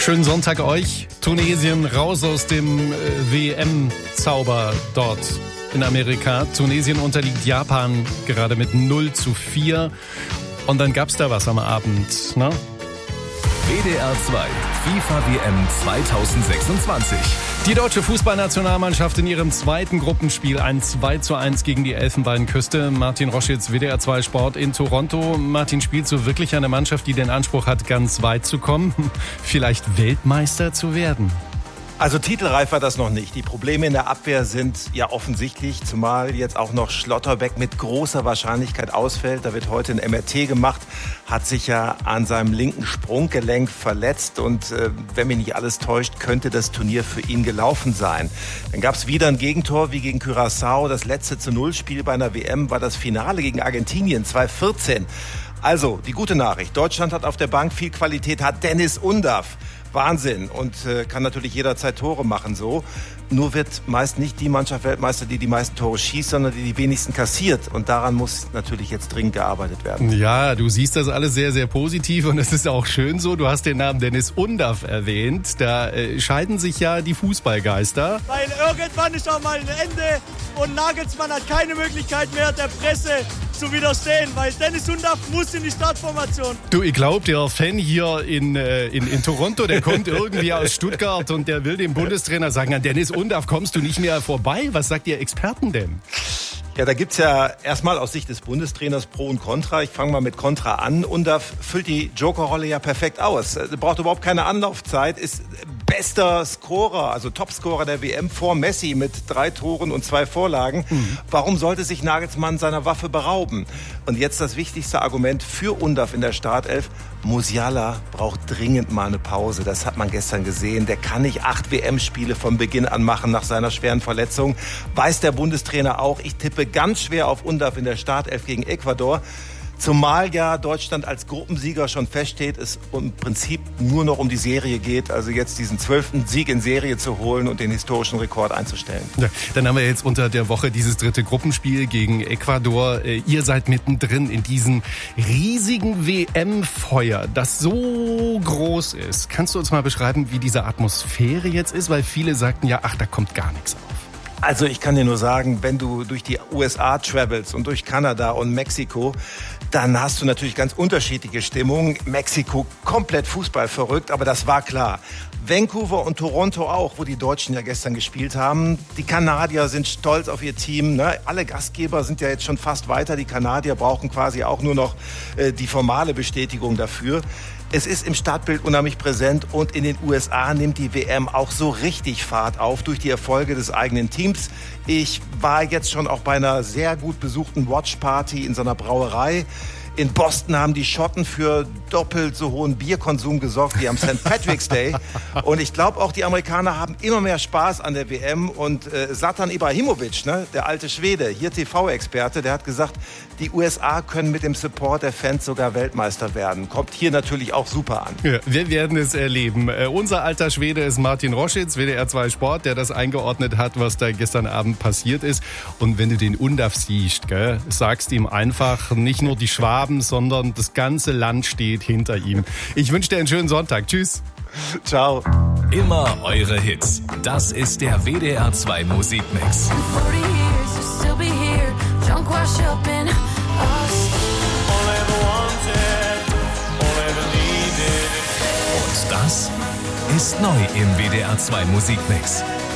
Schönen Sonntag euch. Tunesien raus aus dem WM-Zauber dort in Amerika. Tunesien unterliegt Japan gerade mit 0:4. Und dann gab's da was am Abend, ne? WDR 2, FIFA WM 2026. Die deutsche Fußballnationalmannschaft in ihrem zweiten Gruppenspiel ein 2:1 gegen die Elfenbeinküste. Martin Roschitz, WDR 2 Sport in Toronto. Martin, spielt so wirklich eine Mannschaft, die den Anspruch hat, ganz weit zu kommen, vielleicht Weltmeister zu werden? Also titelreif war das noch nicht. Die Probleme in der Abwehr sind ja offensichtlich, zumal jetzt auch noch Schlotterbeck mit großer Wahrscheinlichkeit ausfällt. Da wird heute ein MRT gemacht, hat sich ja an seinem linken Sprunggelenk verletzt und wenn mich nicht alles täuscht, könnte das Turnier für ihn gelaufen sein. Dann gab es wieder ein Gegentor wie gegen Curaçao. Das letzte zu-0-Spiel bei einer WM war das Finale gegen Argentinien 2014. Also, die gute Nachricht. Deutschland hat auf der Bank viel Qualität, hat Dennis Undav. Wahnsinn und kann natürlich jederzeit Tore machen so. Nur wird meist nicht die Mannschaft Weltmeister, die die meisten Tore schießt, sondern die die wenigsten kassiert. Und daran muss natürlich jetzt dringend gearbeitet werden. Ja, du siehst das alles sehr, sehr positiv und es ist auch schön so. Du hast den Namen Dennis Undav erwähnt. Da scheiden sich ja die Fußballgeister. Weil irgendwann ist auch mal ein Ende und Nagelsmann hat keine Möglichkeit mehr, der Presse zu widerstehen, weil Dennis Undav muss in die Startformation. Du, ich glaube, der Fan hier in Toronto, der kommt irgendwie aus Stuttgart und der will dem Bundestrainer sagen, an Dennis Undav kommst du nicht mehr vorbei. Was sagt ihr Experten denn? Ja, da gibt's ja erstmal aus Sicht des Bundestrainers Pro und Contra. Ich fange mal mit Contra an. Undav füllt die Jokerrolle ja perfekt aus. Braucht überhaupt keine Anlaufzeit, ist bester Scorer, also Topscorer der WM vor Messi mit 3 Toren und 2 Vorlagen. Warum sollte sich Nagelsmann seiner Waffe berauben? Und jetzt das wichtigste Argument für Undav in der Startelf. Musiala braucht dringend mal eine Pause. Das hat man gestern gesehen. Der kann nicht 8 WM-Spiele von Beginn an machen nach seiner schweren Verletzung. Weiß der Bundestrainer auch. Ich tippe ganz schwer auf Undav in der Startelf gegen Ecuador. Zumal ja Deutschland als Gruppensieger schon feststeht, es im Prinzip nur noch um die Serie geht. Also jetzt diesen 12. Sieg in Serie zu holen und den historischen Rekord einzustellen. Ja, dann haben wir jetzt unter der Woche dieses dritte Gruppenspiel gegen Ecuador. Ihr seid mittendrin in diesem riesigen WM-Feuer, das so groß ist. Kannst du uns mal beschreiben, wie diese Atmosphäre jetzt ist? Weil viele sagten ja, ach, da kommt gar nichts auf. Also ich kann dir nur sagen, wenn du durch die USA travelst und durch Kanada und Mexiko, dann hast du natürlich ganz unterschiedliche Stimmungen. Mexiko komplett fußballverrückt, aber das war klar. Vancouver und Toronto auch, wo die Deutschen ja gestern gespielt haben. Die Kanadier sind stolz auf ihr Team. Ne? Alle Gastgeber sind ja jetzt schon fast weiter. Die Kanadier brauchen quasi auch nur noch die formale Bestätigung dafür. Es ist im Stadtbild unheimlich präsent und in den USA nimmt die WM auch so richtig Fahrt auf durch die Erfolge des eigenen Teams. Ich war jetzt schon auch bei einer sehr gut besuchten Watchparty in so einer Brauerei. In Boston haben die Schotten für doppelt so hohen Bierkonsum gesorgt wie am St. Patrick's Day. Und ich glaube auch, die Amerikaner haben immer mehr Spaß an der WM. Und Zlatan Ibrahimovic, ne, der alte Schwede, hier TV-Experte, der hat gesagt, die USA können mit dem Support der Fans sogar Weltmeister werden. Kommt hier natürlich auch super an. Ja, wir werden es erleben. Unser alter Schwede ist Martin Roschitz, WDR 2 Sport, der das eingeordnet hat, was da gestern Abend passiert ist. Und wenn du den Undav siehst, gell, sagst ihm einfach, nicht nur die Schwaben, sondern das ganze Land steht hinter ihm. Ich wünsche dir einen schönen Sonntag. Tschüss. Ciao. Immer eure Hits. Das ist der WDR 2 Musikmix. Und das ist neu im WDR 2 Musikmix.